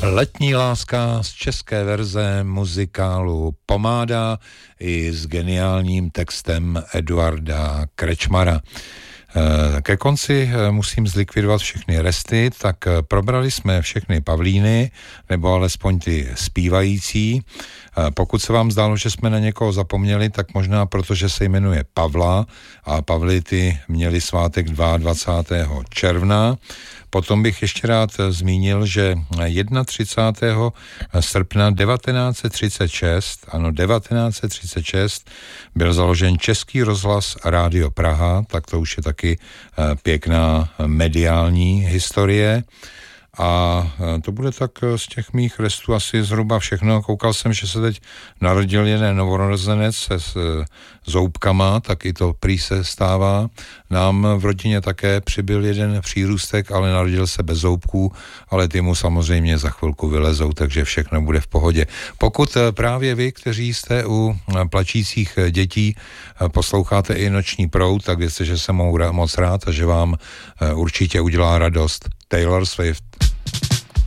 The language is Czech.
Letní láska z české verze muzikálu Pomáda i s geniálním textem Eduarda Krečmara. Ke konci musím zlikvidovat všechny resty, tak probrali jsme všechny Pavlíny, nebo alespoň ty zpívající. Pokud se vám zdálo, že jsme na někoho zapomněli, tak možná protože se jmenuje Pavla a Pavly ty měli svátek 22. června. Potom bych ještě rád zmínil, že 31. srpna 1936, ano 1936, byl založen Český rozhlas Rádio Praha, tak to už je taky pěkná mediální historie. A to bude tak z těch mých restů asi zhruba všechno. Koukal jsem, že se teď narodil jeden novorozenec se zoubkama, tak i to prý se stává. Nám v rodině také přibyl jeden přírůstek, ale narodil se bez zoubků, ale ty mu samozřejmě za chvilku vylezou, takže všechno bude v pohodě. Pokud právě vy, kteří jste u plačících dětí, posloucháte i Noční proud, tak vězte, že jsem moc rád a že vám určitě udělá radost. Taylor Swift.